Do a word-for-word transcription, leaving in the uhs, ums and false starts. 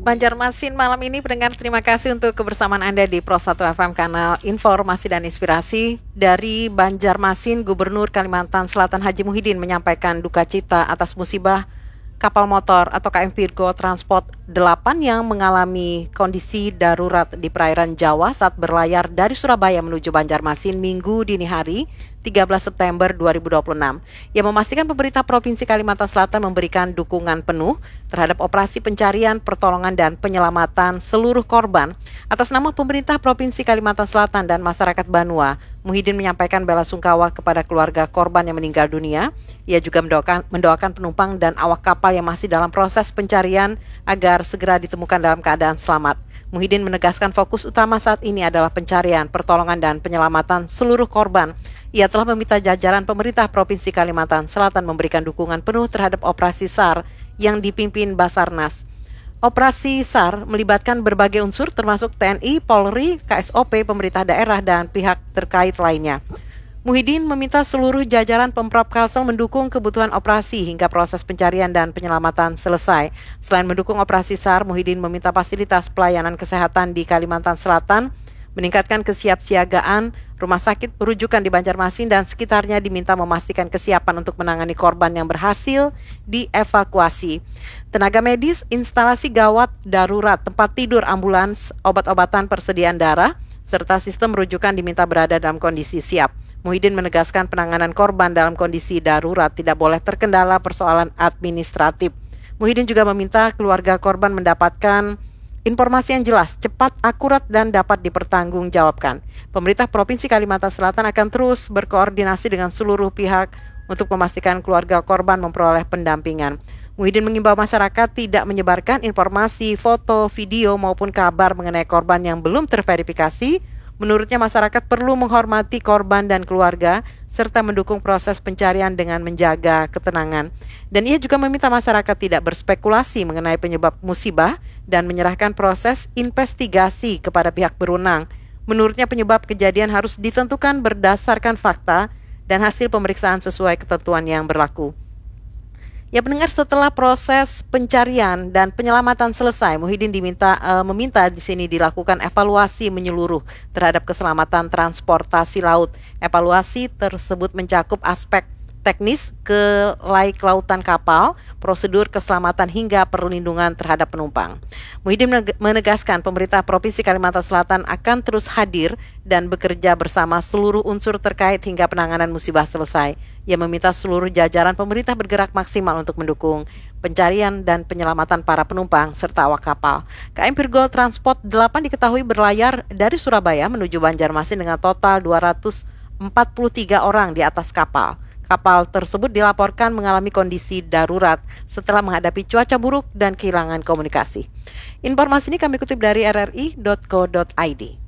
Banjarmasin malam ini pendengar, terima kasih untuk kebersamaan Anda di Pro satu F M, kanal informasi dan inspirasi. Dari Banjarmasin, Gubernur Kalimantan Selatan Haji Muhyiddin menyampaikan duka cita atas musibah kapal motor atau K M Virgo Transport delapan yang mengalami kondisi darurat di perairan Jawa saat berlayar dari Surabaya menuju Banjarmasin Minggu dini hari tiga belas September dua ribu dua puluh enam. Ia memastikan pemerintah Provinsi Kalimantan Selatan memberikan dukungan penuh terhadap operasi pencarian, pertolongan, dan penyelamatan seluruh korban. Atas nama pemerintah Provinsi Kalimantan Selatan dan masyarakat Banua, Muhyiddin menyampaikan bela sungkawa kepada keluarga korban yang meninggal dunia. Ia juga mendoakan, mendoakan penumpang dan awak kapal yang masih dalam proses pencarian agar segera ditemukan dalam keadaan selamat. Muhyiddin menegaskan fokus utama saat ini adalah pencarian, pertolongan, dan penyelamatan seluruh korban. Ia telah meminta jajaran pemerintah Provinsi Kalimantan Selatan memberikan dukungan penuh terhadap operasi SAR yang dipimpin Basarnas. Operasi SAR melibatkan berbagai unsur termasuk T N I, Polri, K S O P, pemerintah daerah, dan pihak terkait lainnya. Muhyiddin meminta seluruh jajaran Pemprov Kalsel mendukung kebutuhan operasi hingga proses pencarian dan penyelamatan selesai. Selain mendukung operasi SAR, Muhyiddin meminta fasilitas pelayanan kesehatan di Kalimantan Selatan meningkatkan kesiapsiagaan rumah sakit rujukan di Banjarmasin dan sekitarnya, diminta memastikan kesiapan untuk menangani korban yang berhasil dievakuasi. Tenaga medis, instalasi gawat darurat, tempat tidur ambulans, obat-obatan, persediaan darah, serta sistem rujukan diminta berada dalam kondisi siap. Muhyiddin menegaskan penanganan korban dalam kondisi darurat tidak boleh terkendala persoalan administratif. Muhyiddin juga meminta keluarga korban mendapatkan informasi yang jelas, cepat, akurat, dan dapat dipertanggungjawabkan. Pemerintah Provinsi Kalimantan Selatan akan terus berkoordinasi dengan seluruh pihak untuk memastikan keluarga korban memperoleh pendampingan. Muhyiddin mengimbau masyarakat tidak menyebarkan informasi, foto, video, maupun kabar mengenai korban yang belum terverifikasi. Menurutnya masyarakat perlu menghormati korban dan keluarga, serta mendukung proses pencarian dengan menjaga ketenangan. Dan ia juga meminta masyarakat tidak berspekulasi mengenai penyebab musibah dan menyerahkan proses investigasi kepada pihak berwenang. Menurutnya penyebab kejadian harus ditentukan berdasarkan fakta dan hasil pemeriksaan sesuai ketentuan yang berlaku. Ya pendengar, setelah proses pencarian dan penyelamatan selesai, Muhyiddin diminta uh, meminta di sini dilakukan evaluasi menyeluruh terhadap keselamatan transportasi laut. Evaluasi tersebut mencakup aspek teknis kelaiklautan kapal, prosedur keselamatan hingga perlindungan terhadap penumpang. Muhyiddin menegaskan pemerintah Provinsi Kalimantan Selatan akan terus hadir dan bekerja bersama seluruh unsur terkait hingga penanganan musibah selesai. Ia meminta seluruh jajaran pemerintah bergerak maksimal untuk mendukung pencarian dan penyelamatan para penumpang serta awak kapal. K M Virgo Transport delapan diketahui berlayar dari Surabaya menuju Banjarmasin dengan total dua ratus empat puluh tiga orang di atas kapal. Kapal tersebut dilaporkan mengalami kondisi darurat setelah menghadapi cuaca buruk dan kehilangan komunikasi. Informasi ini kami kutip dari r r i titik co titik i d.